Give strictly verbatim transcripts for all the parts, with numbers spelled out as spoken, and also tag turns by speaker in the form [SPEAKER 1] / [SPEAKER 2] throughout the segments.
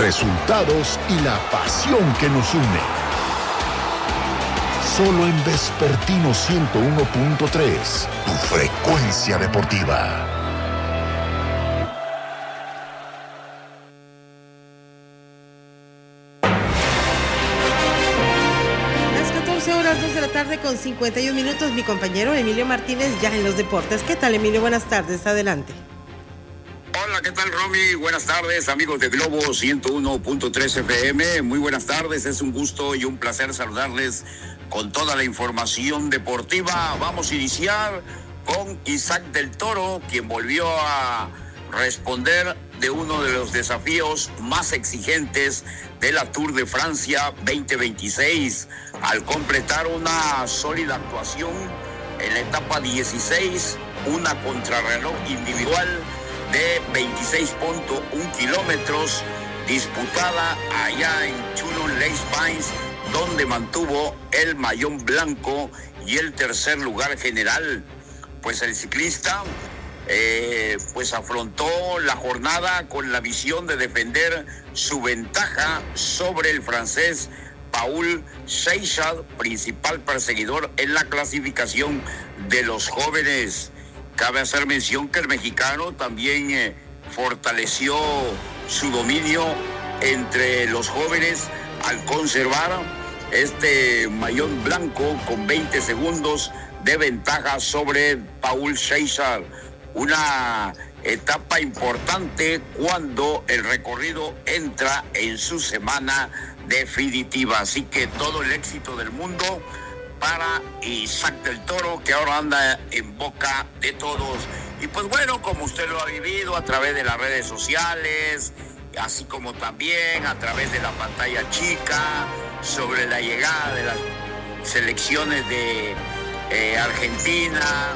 [SPEAKER 1] resultados y la pasión que nos une. Solo en Vespertino ciento uno punto tres, tu frecuencia deportiva.
[SPEAKER 2] Las catorce horas, dos de la tarde con cincuenta y un minutos, mi compañero Emilio Martínez ya en los deportes. ¿Qué tal, Emilio? Buenas tardes, adelante.
[SPEAKER 3] Hola, ¿qué tal, Romy? Buenas tardes, amigos de Globo ciento uno punto tres F M. Muy buenas tardes, es un gusto y un placer saludarles con toda la información deportiva. Vamos a iniciar con Isaac del Toro, quien volvió a responder de uno de los desafíos más exigentes de la Tour de Francia veinte veintiséis, al completar una sólida actuación en la etapa dieciséis, una contrarreloj individual de veintiséis punto uno kilómetros, disputada allá en Toulon-les Pins, donde mantuvo el mayón blanco y el tercer lugar general. Pues el ciclista eh, pues afrontó la jornada con la visión de defender su ventaja sobre el francés Paul Seychelles, principal perseguidor en la clasificación de los jóvenes. Cabe hacer mención que el mexicano también eh, fortaleció su dominio entre los jóvenes al conservar este mayón blanco con veinte segundos de ventaja sobre Paul Seychelles. Una etapa importante cuando el recorrido entra en su semana definitiva. Así que todo el éxito del mundo para Isaac del Toro, que ahora anda en boca de todos. Y pues bueno, como usted lo ha vivido a través de las redes sociales, así como también a través de la pantalla chica, sobre la llegada de las selecciones de eh, Argentina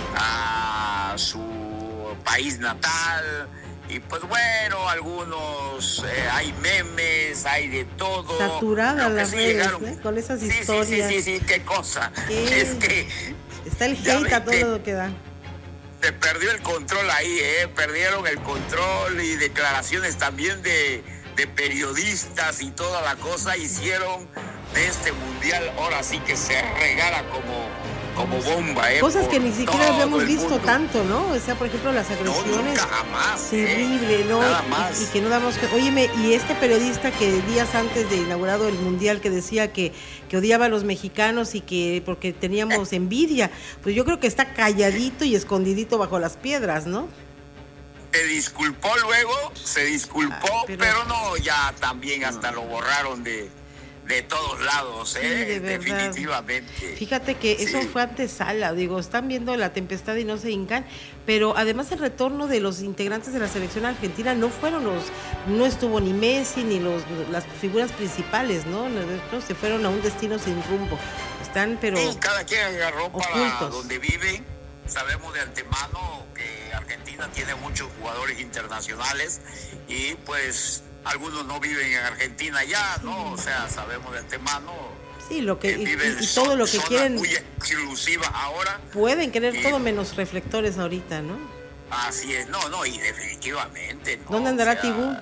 [SPEAKER 3] a su país natal. Y pues bueno, algunos, eh, hay memes, hay de todo.
[SPEAKER 2] Saturada las sí redes, ¿eh? Con esas
[SPEAKER 3] sí,
[SPEAKER 2] historias.
[SPEAKER 3] Sí, sí, sí, sí, qué cosa.
[SPEAKER 2] ¿Qué?
[SPEAKER 3] Es que
[SPEAKER 2] está el hate a todo lo que da.
[SPEAKER 3] Se perdió el control ahí, ¿eh? Perdieron el control y declaraciones también de, de periodistas y toda la cosa hicieron de este mundial, ahora sí que se regala como, como bomba, ¿eh?
[SPEAKER 2] Cosas que ni siquiera habíamos visto
[SPEAKER 3] mundo.
[SPEAKER 2] tanto, ¿no? O sea, por ejemplo, las agresiones.
[SPEAKER 3] No, nunca jamás.
[SPEAKER 2] Terrible,
[SPEAKER 3] ¿eh?
[SPEAKER 2] ¿no?
[SPEAKER 3] Nada más.
[SPEAKER 2] Y, y que no damos... Óyeme, y este periodista que días antes de inaugurado el mundial que decía que, que odiaba a los mexicanos y que porque teníamos envidia, pues yo creo que está calladito y escondidito bajo las piedras, ¿no?
[SPEAKER 3] Se disculpó luego, se disculpó, ah, pero... pero no, ya también hasta no. lo borraron de... de todos lados, ¿eh?
[SPEAKER 2] Sí, de
[SPEAKER 3] definitivamente.
[SPEAKER 2] Fíjate que sí. Eso fue antesala, digo, están viendo la tempestad y no se hincan, pero además el retorno de los integrantes de la selección argentina no fueron los, no estuvo ni Messi ni los las figuras principales, ¿no? Se fueron a un destino sin rumbo. Están, pero
[SPEAKER 3] sí, cada quien agarró
[SPEAKER 2] ocultos.
[SPEAKER 3] Para donde vive. Sabemos de antemano que Argentina tiene muchos jugadores internacionales y pues algunos no viven en Argentina ya, ¿no? O sea, sabemos de antemano.
[SPEAKER 2] Sí, lo que y, y todo lo que quieren.
[SPEAKER 3] Muy exclusiva ahora.
[SPEAKER 2] Pueden querer
[SPEAKER 3] y,
[SPEAKER 2] todo menos reflectores ahorita, ¿no?
[SPEAKER 3] Así es, no, no, y definitivamente. No,
[SPEAKER 2] ¿dónde andará
[SPEAKER 3] o sea,
[SPEAKER 2] Tibú?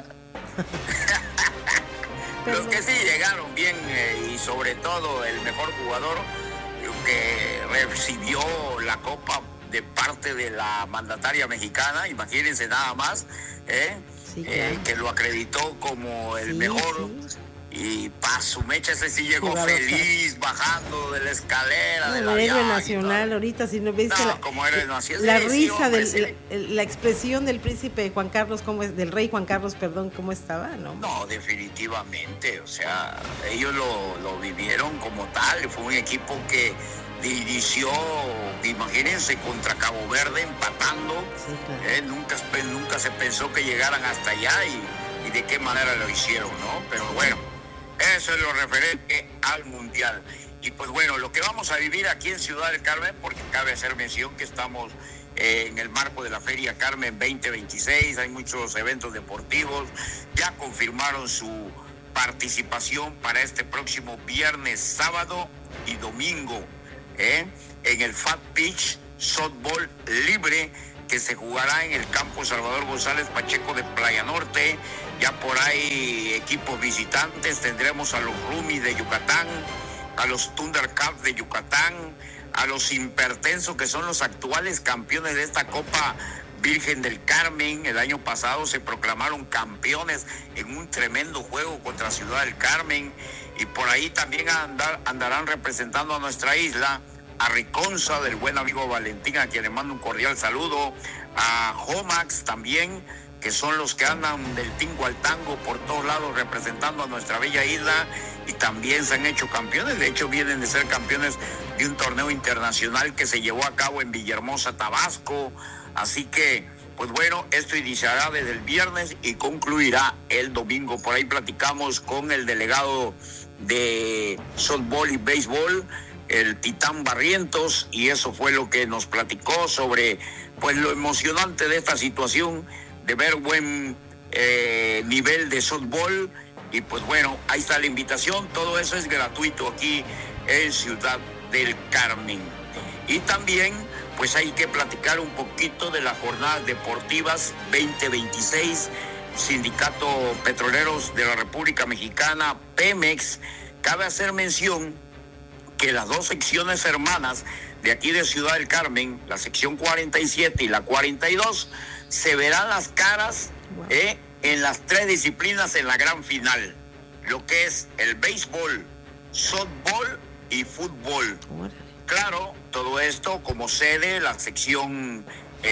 [SPEAKER 3] Los que sí llegaron bien eh, y sobre todo el mejor jugador que recibió la copa de parte de la mandataria mexicana, imagínense nada más, ¿eh? Sí, claro. eh, que lo acreditó como el sí, mejor sí. Y pa' su mecha ese sí llegó Jugador, feliz, bajando de la escalera no, de la
[SPEAKER 2] héroe nacional ahorita, si no viste
[SPEAKER 3] no,
[SPEAKER 2] la,
[SPEAKER 3] como héroe nacional,
[SPEAKER 2] la
[SPEAKER 3] sí,
[SPEAKER 2] risa
[SPEAKER 3] hombre,
[SPEAKER 2] del,
[SPEAKER 3] sí.
[SPEAKER 2] la, la expresión del príncipe Juan Carlos, cómo es, del rey Juan Carlos, perdón, cómo estaba, ¿no?
[SPEAKER 3] No, definitivamente, o sea, ellos lo, lo vivieron como tal, fue un equipo que inició, imagínense, contra Cabo Verde empatando, sí, claro. eh, nunca, nunca se pensó que llegaran hasta allá y, y de qué manera lo hicieron, ¿no? Pero bueno, eso es lo referente al Mundial. Y pues bueno, lo que vamos a vivir aquí en Ciudad del Carmen, porque cabe hacer mención que estamos eh, en el marco de la Feria Carmen veinte veintiséis, hay muchos eventos deportivos, ya confirmaron su participación para este próximo viernes, sábado y domingo. ¿Eh? En el Fat Pitch Softball Libre, que se jugará en el campo Salvador González Pacheco de Playa Norte. Ya por ahí equipos visitantes, tendremos a los Rumi de Yucatán, a los Thundercats de Yucatán, a los Hipertensos, que son los actuales campeones de esta Copa Virgen del Carmen. El año pasado se proclamaron campeones en un tremendo juego contra Ciudad del Carmen. Y por ahí también andar, andarán representando a nuestra isla a Riconza, del buen amigo Valentín, a quien le mando un cordial saludo, a Jomax también, que son los que andan del tingo al tango por todos lados representando a nuestra bella isla, y también se han hecho campeones. De hecho, vienen de ser campeones de un torneo internacional que se llevó a cabo en Villahermosa, Tabasco. Así que, pues bueno, esto iniciará desde el viernes y concluirá el domingo. Por ahí platicamos con el delegado de softball y béisbol, el Titán Barrientos, y eso fue lo que nos platicó sobre pues lo emocionante de esta situación, de ver buen eh, nivel de softball. Y pues bueno, ahí está la invitación. Todo eso es gratuito aquí en Ciudad del Carmen. Y también pues hay que platicar un poquito de las jornadas deportivas veinte veintiséis, Sindicato Petroleros de la República Mexicana, Pemex. Cabe hacer mención que las dos secciones hermanas de aquí de Ciudad del Carmen, la sección cuarenta y siete y la cuarenta y dos, se verán las caras eh, en las tres disciplinas en la gran final, lo que es el béisbol, softball y fútbol. Claro, todo esto como sede la sección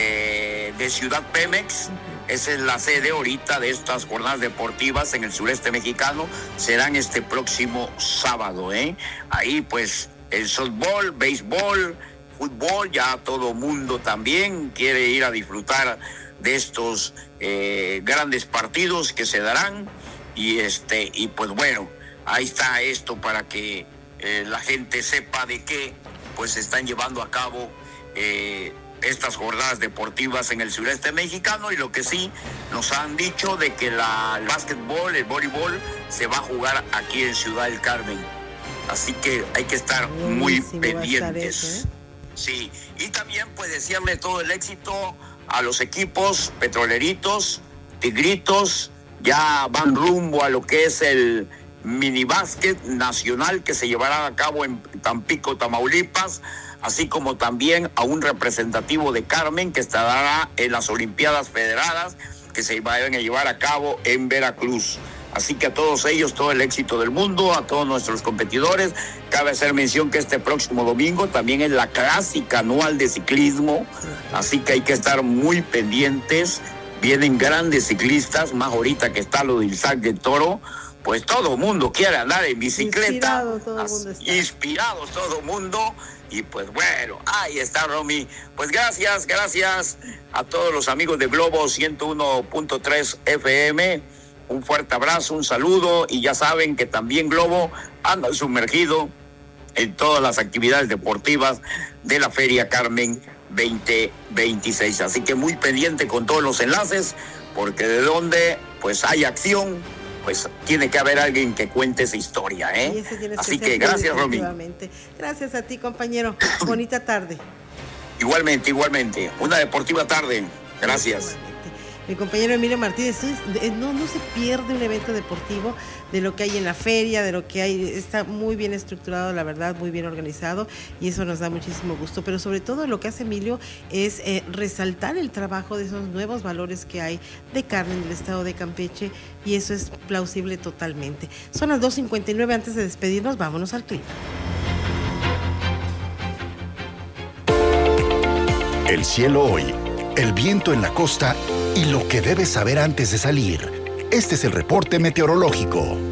[SPEAKER 3] eh, de Ciudad Pemex. Esa es la sede ahorita de estas jornadas deportivas en el sureste mexicano. Serán este próximo sábado, ¿eh? Ahí pues el softball, béisbol, fútbol, ya todo mundo también quiere ir a disfrutar de estos eh, grandes partidos que se darán. Y este y pues bueno, ahí está esto para que eh, la gente sepa de qué pues se están llevando a cabo eh, estas jornadas deportivas en el sureste mexicano. Y lo que sí nos han dicho de que la, el básquetbol, el voleibol se va a jugar aquí en Ciudad del Carmen. Así que hay que estar muy pendientes. Eso, ¿eh? Sí, y también pues desearle todo el éxito a los equipos petroleritos, tigritos. Ya van rumbo a lo que es el minibásquet nacional que se llevará a cabo en Tampico, Tamaulipas, así como también a un representativo de Carmen que estará en las Olimpiadas Federadas que se van a llevar a cabo en Veracruz. Así que a todos ellos, todo el éxito del mundo, a todos nuestros competidores. Cabe hacer mención que este próximo domingo también es la clásica anual de ciclismo, así que hay que estar muy pendientes. Vienen grandes ciclistas, más ahorita que está lo del Sac de Toro, pues todo el mundo quiere andar en bicicleta.
[SPEAKER 2] Inspirado todo el mundo está.
[SPEAKER 3] Inspirados todo el mundo. Y pues bueno, ahí está, Romy. Pues gracias, gracias a todos los amigos de Globo ciento uno punto tres F M. Un fuerte abrazo, un saludo. Y ya saben que también Globo anda sumergido en todas las actividades deportivas de la Feria Carmen veinte veintiséis. Así que muy pendiente con todos los enlaces, porque de donde pues hay acción, pues tiene que haber alguien que cuente esa historia, ¿eh? Así que, que gracias, Romy.
[SPEAKER 2] Gracias a ti, compañero. Bonita tarde.
[SPEAKER 3] Igualmente, igualmente. Una deportiva tarde. Gracias.
[SPEAKER 2] Mi compañero Emilio Martínez, no, no se pierde un evento deportivo de lo que hay en la feria, de lo que hay, está muy bien estructurado, la verdad, muy bien organizado, y eso nos da muchísimo gusto. Pero sobre todo lo que hace Emilio es eh, resaltar el trabajo de esos nuevos valores que hay de carne en el estado de Campeche, y eso es plausible totalmente. Son las dos cincuenta y nueve. Antes de despedirnos, vámonos al clima.
[SPEAKER 1] El cielo hoy, el viento en la costa y lo que debes saber antes de salir. Este es el reporte meteorológico.